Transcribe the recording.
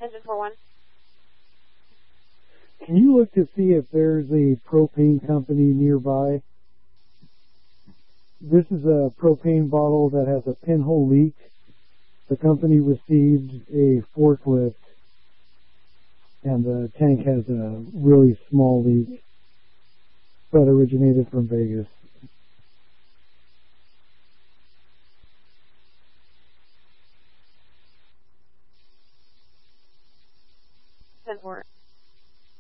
Engine 4-1. Can you look to see if there's a propane company nearby? This is a propane bottle that has a pinhole leak. The company received a forklift, and the tank has a really small leak, but originated from Vegas. 10-4.